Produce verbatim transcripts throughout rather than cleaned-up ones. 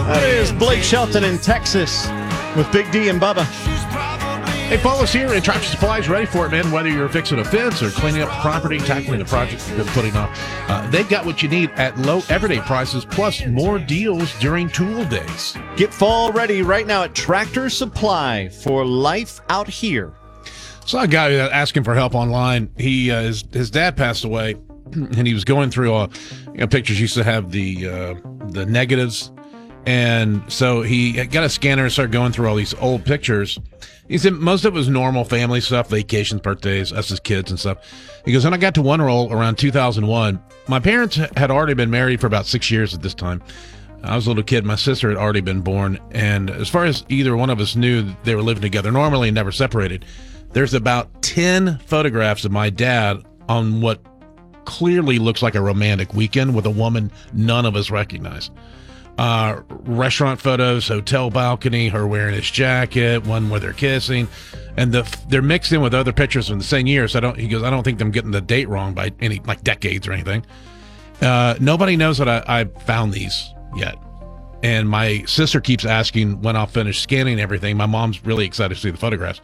That is Blake Shelton in Texas with Big D and Bubba. Hey, follow us here at Tractor Supply's ready for it, man. Whether you're fixing a fence or cleaning up property, tackling the project you've been putting off, uh, they've got what you need at low everyday prices, plus more deals during tool days. Get fall ready right now at Tractor Supply for life out here. Saw a guy asking for help online. He uh, his, his dad passed away, and he was going through all you know, pictures. Used to have the uh, the negatives, and so he got a scanner and started going through all these old pictures. He said most of it was normal family stuff, vacations, birthdays, us as kids and stuff. He goes, and I got to one roll around two thousand one. My parents had already been married for about six years at this time. I was a little kid. My sister had already been born. And as far as either one of us knew, they were living together normally and never separated. There's about ten photographs of my dad on what clearly looks like a romantic weekend with a woman none of us recognize. Uh, restaurant photos, hotel balcony, her wearing his jacket, one where they're kissing, and the they're mixed in with other pictures from the same year. So I don't. He goes, I don't think I'm getting the date wrong by any like decades or anything. Uh, nobody knows that I, I found these yet, and my sister keeps asking when I'll finish scanning everything. My mom's really excited to see the photographs.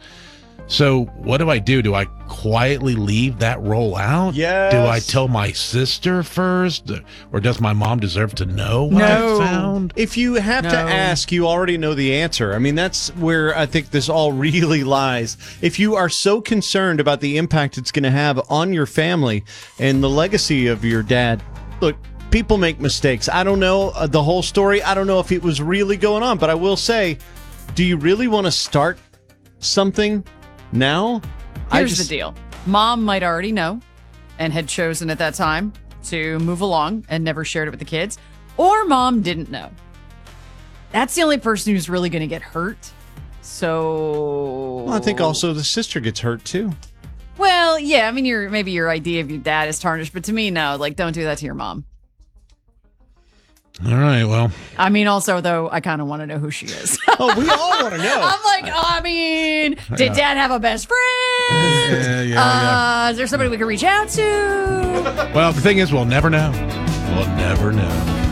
So what do I do? Do I quietly leave that roll out? Yes. Do I tell my sister first? Or does my mom deserve to know what No. I found? If you have No. to ask, you already know the answer. I mean, that's where I think this all really lies. If you are so concerned about the impact it's going to have on your family and the legacy of your dad, look, people make mistakes. I don't know uh, the whole story. I don't know if it was really going on, but I will say, do you really want to start something now? I Here's just- the deal. Mom might already know and had chosen at that time to move along and never shared it with the kids. Or mom didn't know. That's the only person who's really going to get hurt. So... Well, I think also the sister gets hurt too. Well, yeah, I mean, your maybe your idea of your dad is tarnished, but to me, no. Like, don't do that to your mom. All right, well. I mean, also, though, I kind of want to know who she is. Oh, we all want to know. I'm like, oh, I mean, did dad have a best friend? Yeah, yeah, uh, Is there somebody we can reach out to? yeah. Well, the thing is, we'll never know. We'll never know.